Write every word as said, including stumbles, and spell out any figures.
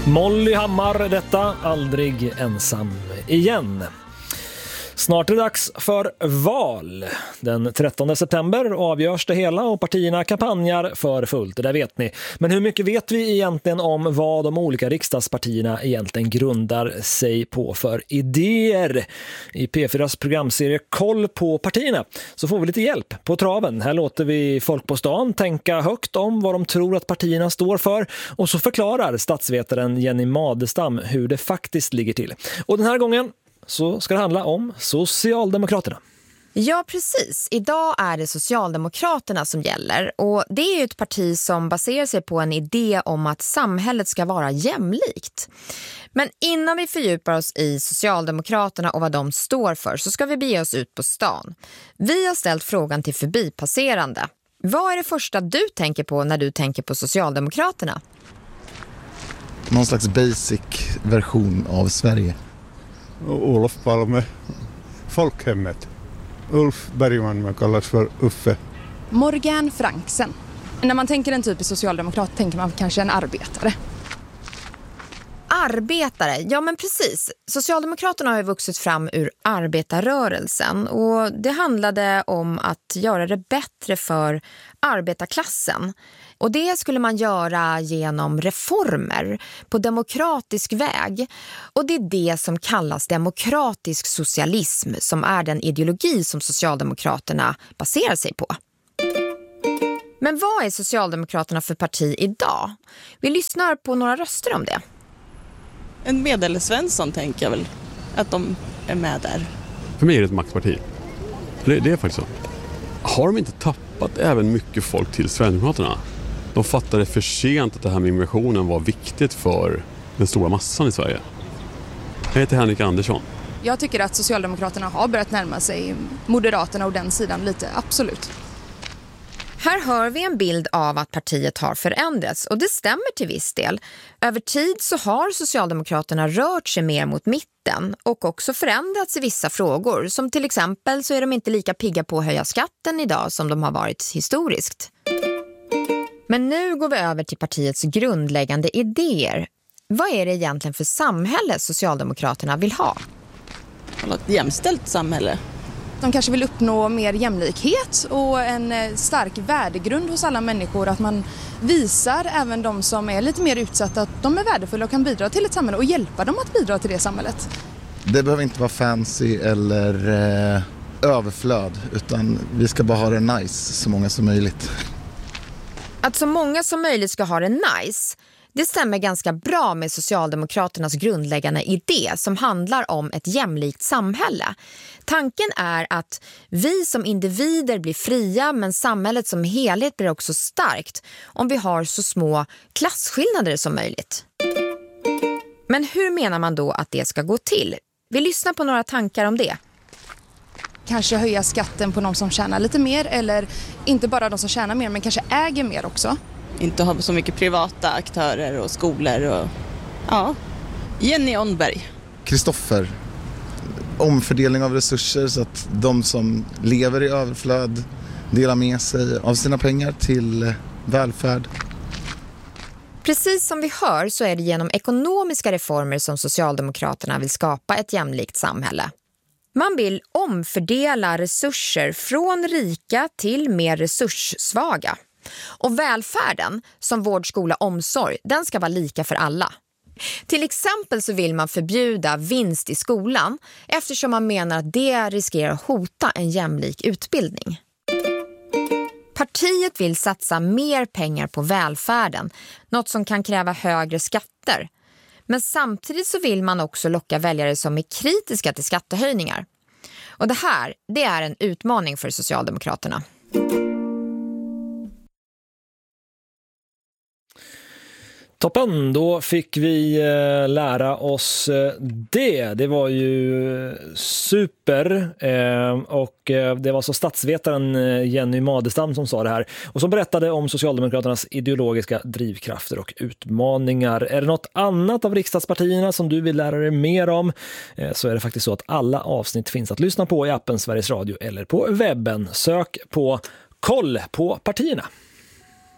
Molly Hammar, detta aldrig ensam igen. Snart är det dags för val. Den trettonde september avgörs det hela och partierna kampanjar för fullt, det där vet ni. Men hur mycket vet vi egentligen om vad de olika riksdagspartierna egentligen grundar sig på för idéer? I P fyras programserie Koll på partierna så får vi lite hjälp på traven. Här låter vi folk på stan tänka högt om vad de tror att partierna står för och så förklarar statsvetaren Jenny Madestam hur det faktiskt ligger till. Och den här gången så ska det handla om Socialdemokraterna. Ja, precis. Idag är det Socialdemokraterna som gäller och det är ju ett parti som baserar sig på en idé om att samhället ska vara jämlikt. Men innan vi fördjupar oss i Socialdemokraterna och vad de står för så ska vi bege oss ut på stan. Vi har ställt frågan till förbipasserande. Vad är det första du tänker på när du tänker på Socialdemokraterna? Någon slags basic version av Sverige. Olof Palme, folkhemmet. Ulf Bergman, man kallas för Uffe. Morgan Franksen. När man tänker en typisk socialdemokrat tänker man kanske en arbetare. Arbetare, ja men precis. Socialdemokraterna har ju vuxit fram ur arbetarrörelsen och det handlade om att göra det bättre för arbetarklassen. Och det skulle man göra genom reformer på demokratisk väg. Och det är det som kallas demokratisk socialism som är den ideologi som Socialdemokraterna baserar sig på. Men vad är Socialdemokraterna för parti idag? Vi lyssnar på några röster om det. En medelsvensson tänker jag väl att de är med där. För mig är det ett maktparti. Det, det är faktiskt så. Har de inte tappat även mycket folk till Sverigedemokraterna? De fattade för sent att det här med immigrationen var viktigt för den stora massan i Sverige. Jag heter Henrik Andersson. Jag tycker att Socialdemokraterna har börjat närma sig Moderaterna och den sidan lite, absolut. Här hör vi en bild av att partiet har förändrats och det stämmer till viss del. Över tid så har Socialdemokraterna rört sig mer mot mitten och också förändrats i vissa frågor. Som till exempel så är de inte lika pigga på att höja skatten idag som de har varit historiskt. Men nu går vi över till partiets grundläggande idéer. Vad är det egentligen för samhälle Socialdemokraterna vill ha? Ett jämställt samhälle. De kanske vill uppnå mer jämlikhet och en stark värdegrund hos alla människor. Att man visar även de som är lite mer utsatta att de är värdefulla och kan bidra till ett samhälle och hjälpa dem att bidra till det samhället. Det behöver inte vara fancy eller eh, överflöd utan vi ska bara ha det nice så många som möjligt. Att så många som möjligt ska ha det nice, det stämmer ganska bra med Socialdemokraternas grundläggande idé som handlar om ett jämlikt samhälle. Tanken är att vi som individer blir fria men samhället som helhet blir också starkt om vi har så små klasskillnader som möjligt. Men hur menar man då att det ska gå till? Vi lyssnar på några tankar om det. Kanske höja skatten på de som tjänar lite mer eller inte bara de som tjänar mer men kanske äger mer också. Inte ha så mycket privata aktörer och skolor och ja. Jenny Onberg. Kristoffer. Omfördelning av resurser så att de som lever i överflöd delar med sig av sina pengar till välfärd. Precis som vi hör så är det genom ekonomiska reformer som Socialdemokraterna vill skapa ett jämlikt samhälle. Man vill omfördela resurser från rika till mer resurssvaga. Och välfärden, som vård, skola, omsorg, den ska vara lika för alla. Till exempel så vill man förbjuda vinst i skolan eftersom man menar att det riskerar att hota en jämlik utbildning. Partiet vill satsa mer pengar på välfärden, något som kan kräva högre skatter. Men samtidigt så vill man också locka väljare som är kritiska till skattehöjningar. Och det här, det är en utmaning för Socialdemokraterna. Toppen, då fick vi eh, lära oss eh, det. Det var ju super eh, och eh, det var så statsvetaren eh, Jenny Madestam som sa det här och som berättade om Socialdemokraternas ideologiska drivkrafter och utmaningar. Är det något annat av riksdagspartierna som du vill lära dig mer om eh, så är det faktiskt så att alla avsnitt finns att lyssna på i appen Sveriges Radio eller på webben. Sök på Koll på partierna.